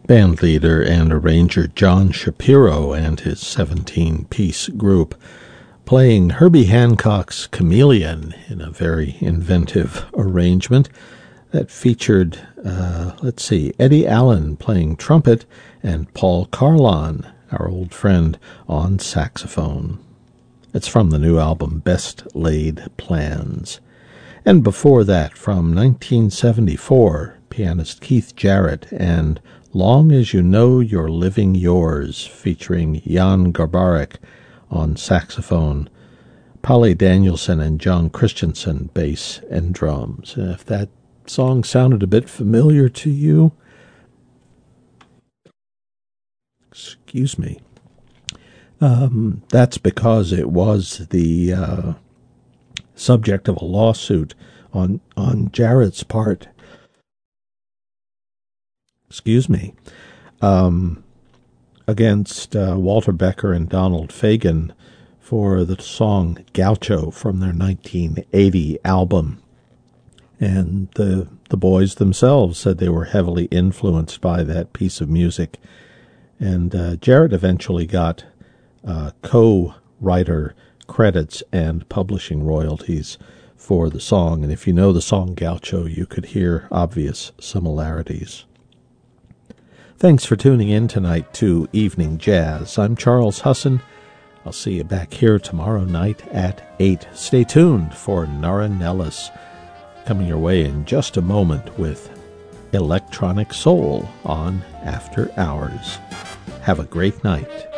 Bandleader and arranger John Shapiro and his 17-piece group playing Herbie Hancock's Chameleon in a very inventive arrangement that featured, Eddie Allen playing trumpet and Paul Carlon, our old friend, on saxophone. It's from the new album Best Laid Plans. And before that, from 1974, pianist Keith Jarrett and Long As You Know You're Living Yours, featuring Jan Garbarek on saxophone, Polly Danielson and John Christensen bass and drums. And if that song sounded a bit familiar to you, excuse me, that's because it was the subject of a lawsuit on Jarrett's part. Against Walter Becker and Donald Fagen for the song Gaucho from their 1980 album. And the boys themselves said they were heavily influenced by that piece of music. And Jarrett eventually got co-writer credits and publishing royalties for the song. And if you know the song Gaucho, you could hear obvious similarities. Thanks for tuning in tonight to Evening Jazz. I'm Charles Husson. I'll see you back here tomorrow night at 8. Stay tuned for Nara Nellis coming your way in just a moment with Electronic Soul on After Hours. Have a great night.